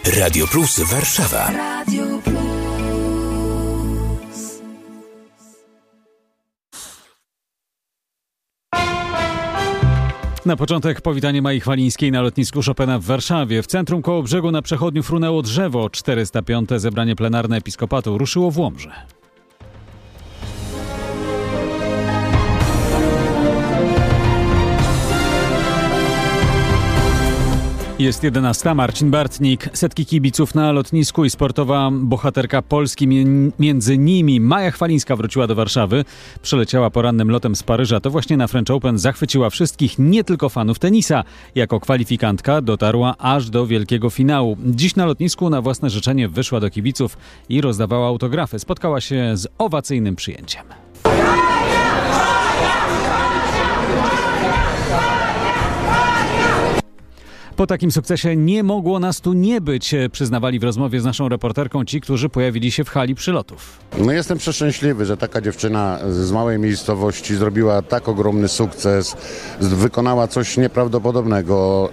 Radio Plus Warszawa. Radio Plus. Na początek powitanie Mai Chwalińskiej na lotnisku Chopina w Warszawie. W centrum Kołobrzegu na przechodniu frunęło drzewo. 405. zebranie plenarne Episkopatu ruszyło w Łomży. Jest 11. Marcin Bartnik. Setki kibiców na lotnisku i sportowa bohaterka Polski. Między nimi Maja Chwalińska wróciła do Warszawy. Przeleciała porannym lotem z Paryża. To właśnie na French Open zachwyciła wszystkich, nie tylko fanów tenisa. Jako kwalifikantka dotarła aż do wielkiego finału. Dziś na lotnisku na własne życzenie wyszła do kibiców i rozdawała autografy. Spotkała się z owacyjnym przyjęciem. Po takim sukcesie nie mogło nas tu nie być, przyznawali w rozmowie z naszą reporterką ci, którzy pojawili się w hali przylotów. Jestem przeszczęśliwy, że taka dziewczyna z małej miejscowości zrobiła tak ogromny sukces, wykonała coś nieprawdopodobnego.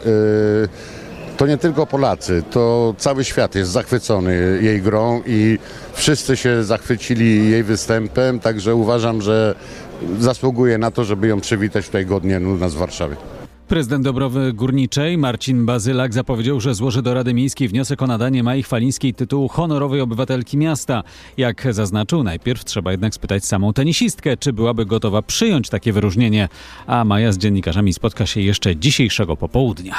To nie tylko Polacy, to cały świat jest zachwycony jej grą i wszyscy się zachwycili jej występem, także uważam, że zasługuje na to, żeby ją przywitać tutaj godnie u nas w Warszawie. Prezydent Dąbrowy Górniczej Marcin Bazylak zapowiedział, że złoży do Rady Miejskiej wniosek o nadanie Mai Chwalińskiej tytułu honorowej obywatelki miasta. Jak zaznaczył, najpierw trzeba jednak spytać samą tenisistkę, czy byłaby gotowa przyjąć takie wyróżnienie. A Maja z dziennikarzami spotka się jeszcze dzisiejszego popołudnia.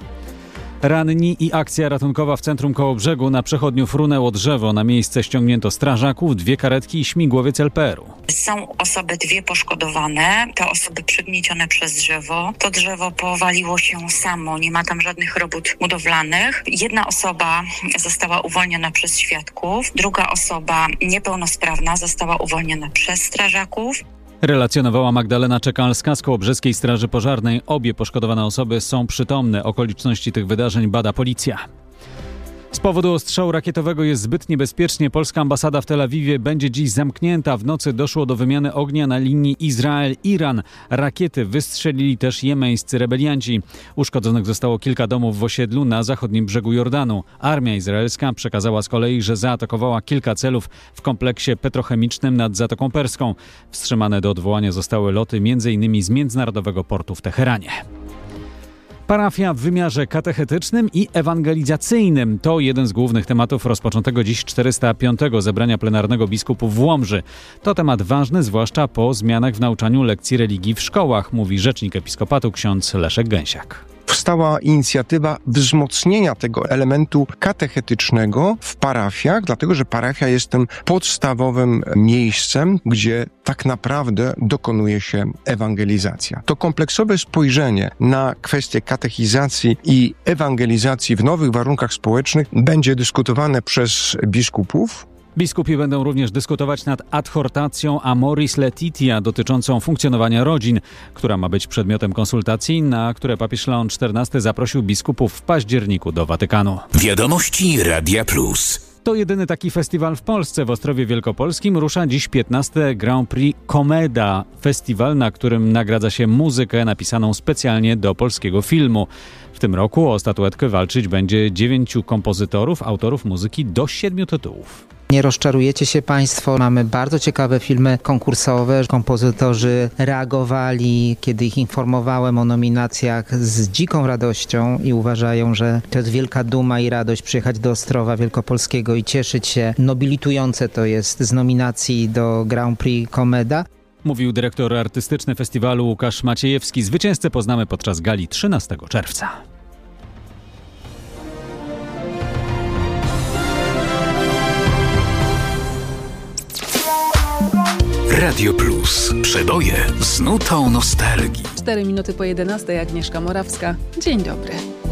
Ranni i akcja ratunkowa w centrum Kołobrzegu. Na przechodniu frunęło drzewo. Na miejsce ściągnięto strażaków, 2 karetki i śmigłowiec LPR-u. Są osoby 2 poszkodowane, te osoby przygniecione przez drzewo. To drzewo powaliło się samo, nie ma tam żadnych robót budowlanych. 1 osoba została uwolniona przez świadków, 2 osoba niepełnosprawna została uwolniona przez strażaków. Relacjonowała Magdalena Czekalska z Kołobrzeskiej Straży Pożarnej. Obie poszkodowane osoby są przytomne. Okoliczności tych wydarzeń bada policja. Z powodu ostrzału rakietowego jest zbyt niebezpiecznie. Polska ambasada w Tel Awiwie będzie dziś zamknięta. W nocy doszło do wymiany ognia na linii Izrael-Iran. Rakiety wystrzelili też jemeńscy rebelianci. Uszkodzonych zostało kilka domów w osiedlu na zachodnim brzegu Jordanu. Armia izraelska przekazała z kolei, że zaatakowała kilka celów w kompleksie petrochemicznym nad Zatoką Perską. Wstrzymane do odwołania zostały loty m.in. z Międzynarodowego Portu w Teheranie. Parafia w wymiarze katechetycznym i ewangelizacyjnym to jeden z głównych tematów rozpoczętego dziś 405. zebrania plenarnego biskupów w Łomży. To temat ważny, zwłaszcza po zmianach w nauczaniu lekcji religii w szkołach, mówi rzecznik Episkopatu ksiądz Leszek Gęsiak. Powstała inicjatywa wzmocnienia tego elementu katechetycznego w parafiach, dlatego że parafia jest tym podstawowym miejscem, gdzie tak naprawdę dokonuje się ewangelizacja. To kompleksowe spojrzenie na kwestię katechizacji i ewangelizacji w nowych warunkach społecznych będzie dyskutowane przez biskupów. Biskupi będą również dyskutować nad adhortacją Amoris Laetitia dotyczącą funkcjonowania rodzin, która ma być przedmiotem konsultacji, na które papież Leon XIV zaprosił biskupów w październiku do Watykanu. Wiadomości Radia Plus. To jedyny taki festiwal w Polsce. W Ostrowie Wielkopolskim rusza dziś 15. Grand Prix Komeda. Festiwal, na którym nagradza się muzykę napisaną specjalnie do polskiego filmu. W tym roku o statuetkę walczyć będzie 9 kompozytorów, autorów muzyki do 7 tytułów. Nie rozczarujecie się Państwo, mamy bardzo ciekawe filmy konkursowe. Kompozytorzy reagowali, kiedy ich informowałem o nominacjach, z dziką radością i uważają, że to jest wielka duma i radość przyjechać do Ostrowa Wielkopolskiego i cieszyć się. Nobilitujące to jest z nominacji do Grand Prix Komeda. Mówił dyrektor artystyczny festiwalu Łukasz Maciejewski. Zwycięzcę poznamy podczas gali 13 czerwca. Radio Plus. Przeboje z nutą nostalgii. 4 minuty po 11. Agnieszka Morawska. Dzień dobry.